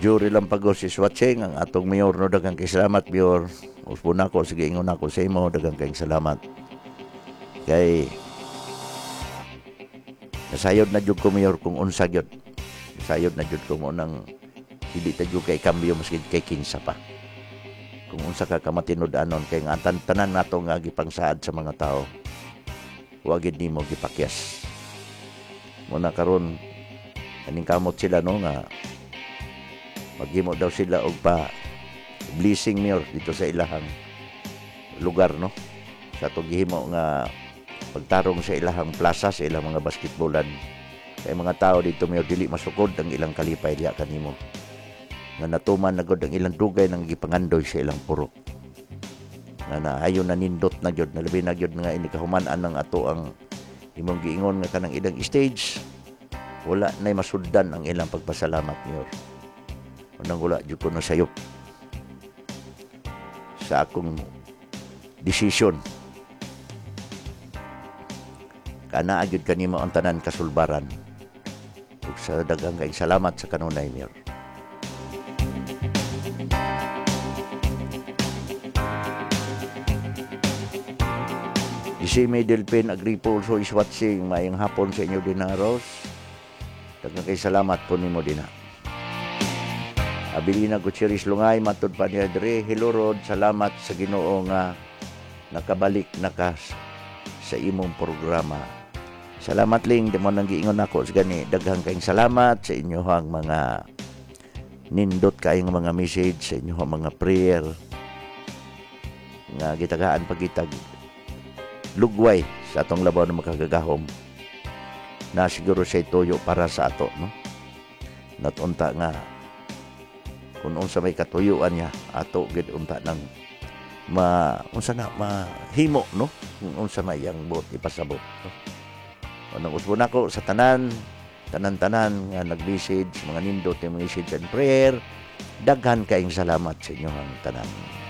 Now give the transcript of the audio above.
Jury lang pagos is watching ang atong mayor no, daghang kay salamat mayor. Usbon ako sige ingon ako sa imo, daghang kay salamat. Kay nasayod na jud ko mayor kung unsa gyud. Nasayod na jud ko mo nang hindi ta jud kay kambyo maski kay kinsa pa. Kung unsa ka kamatinud-anon kay nga tanan nato nga gipangsaad sa mga tao. Wa gid nimo gipakyas. Muna karon kaning kamot sila no nga maghimo daw sila og pa blessing mayor dito sa ilahang lugar no sa to gihimo nga pagtarong sa ilahang plaza sa ilang mga basketballan kay mga tao dito mayor dili masukod ang ilang kalipay diha kanimo nga natuman na gud ang ilang dugay nang gipangandoy sa ilang purok nga naayon na nindot na gyud na labi na gyud nga ini kahuman-an ng ato ang imong giingon nga kanang ilang stage wala nay masuddan ang ilang pagpasalamat mayor. Unang wala jud ko na sayop sa akong desisyon. Kana agyud kanimo ang tanan kasulbaran. Ug sa daghang kay salamat sa kanunay mayor. Si May Delpin Agripo also is watching. Mayang hapon sa inyo din Ros. Daghang kay salamat po nimo din ha. Abilina Gutierrez Lungay matud pa niya diri. Hello Rod, salamat sa Ginoo nga nakabalik na ka sa imong programa. Salamat ling di mo nang giingon ako sa gani. Daghang kayong salamat sa inyohang mga nindot kayong mga message, sa inyohang mga prayer nga gitagaan pagitag lugway sa atong labaw na makagagahom na siguro siya tuyo para sa ato no. Natunta nga kung unsa may katuyuan niya ato gid unta nang unsa na mahimo no kung unsa may yang bot ipasabot no? Unang usbon ako sa tanan nga nag-message mga nindot yung message and prayer daghan kayong salamat sa inyong tanan.